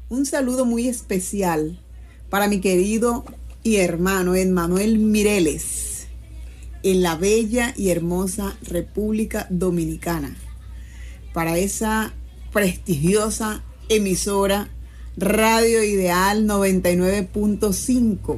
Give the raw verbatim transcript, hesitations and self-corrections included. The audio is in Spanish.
Un saludo muy especial para mi querido y hermano Emmanuel Mireles, en la bella y hermosa República Dominicana, para esa prestigiosa emisora Radio Ideal noventa y nueve punto cinco,